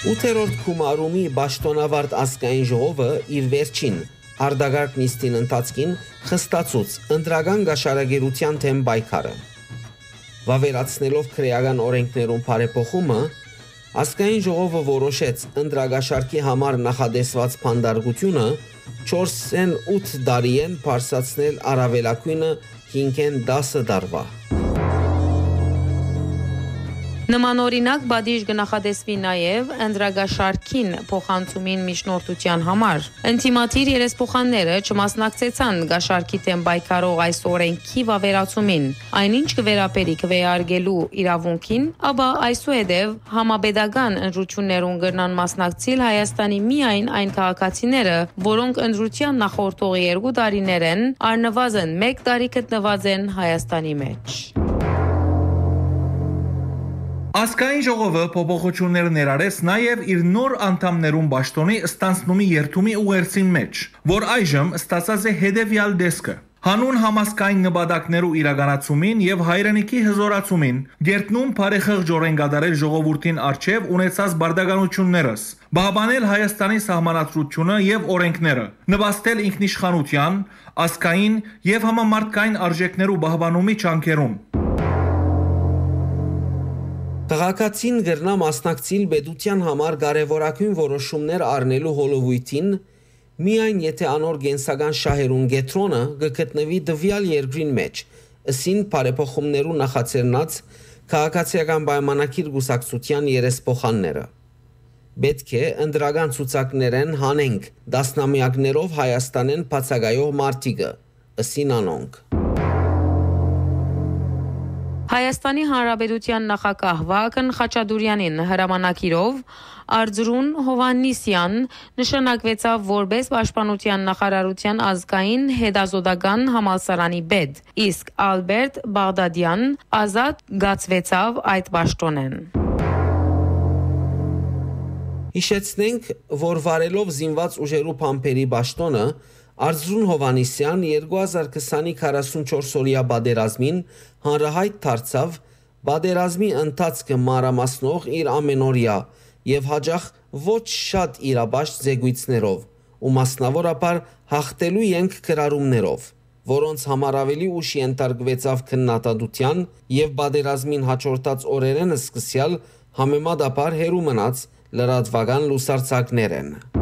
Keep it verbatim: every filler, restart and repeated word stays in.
ութերորդ քումարումի Պաշտոնավարտ ազգային ժողովը իր վերջին արդագարգ նիստին ընթացքին խստացուց ընտրական գաշարագերության թեմ պայքարը։ Վավերացնելով քրեական օրենքներում բարեփոխումը, ազգային ժողովը որոշեց ընտրագաշարքի համար նախադեсված փանդարգությունը չորսն ութ տարիեն բարձրացնել առավելագույնը հինգն դասը տարվա։ Նմանօրինակ բադիժ կնախադեсվի նաև ընտրագաշարքին փոխանցումին միջնորդության համար։ Ընտիմատիր երեսփոխանները չմասնակցեցան գաշարքի թեմ պայքարող այս օրենքի վավերացումին։ Այնինչ կվերապերի քվեարկելու իրավունքին, ապա այսուհետև համապետական ընտրություններուն կրնան մասնակցել Հայաստանի միայն այն քաղաքացիները, որոնք ընտրության նախորդող երկու տարիներեն առնվազն մեկ տարի գտնված են Հայաստանի մեջ։ Ազգային ժողովը փոփոխություններ ներառեց նաև իր նոր անդամներուն պաշտոնի ստանցնումի երթումի ուղերձին մեջ, որ այժմ ստացած է հետևյալ դեսքը. Հանուն համասկային նպատակներու իրականացումին եւ հայրենիքի հզորացումին գերտնում բարեխղճ օրենքադարել ժողովրդին արչեւ ունեցած բարդականություններս, բահբանել Հայաստանի սահմանադրությունը եւ օրենքները, նպաստել ինքնիշխանության, ազգային եւ համամարտկային արժեքներու բահբանումի ճանկերուն։ Քաղաքացին գրնա մասնակցիլ պետության համար կարևորագույն որոշումներ առնելու հոլովույթին, միայն եթե անոր գենսական շահերուն գետրոնը գտնվի տվյալ երկրին մեջ, ըսին բարեփոխումներու նախաձեռնած քաղաքացիական պայմանագիր գուսակցության երեսփոխանները։ Պետք է ընդրական ցուցակներեն հանենք դասնամյակներով Հայաստանեն բացակայող մարտիկը, ըսին անոնք։ Հայաստանի Հանրապետության նախագահ Վահագն Խաչատուրյանին հրամանակիրով Արձրուն Հովհաննիսյան նշանակվեցավ որպես Պաշտպանության նախարարության ազգային հետազոտական համալսարանի պետ, իսկ Ալբերտ Բաղդադյան ազատ գացվեցավ այդ պաշտոնեն։ Հիշեցնենք, որ վարելով զինված ուժերու փամփերի պաշտոնը Արձրուն Հովհաննիսյան երկու հազար քսանի քառասունչորս օրյա բادرազմին հանրահայտ դարձավ բادرազմի ընթացքը մանրամասնող իր ամենօրյա եւ հաջող ոչ շատ իրաբաշտ զեկույցներով ու մասնավորապես հաղթելու ենք քրարումներով, որոնց համար ավելի ուշ ենթարկվեցավ քննադատության եւ բادرազմին հաջորդած օրերեն սկսյալ համեմատաբար հերու մնաց լրատվական լուսարձակներեն։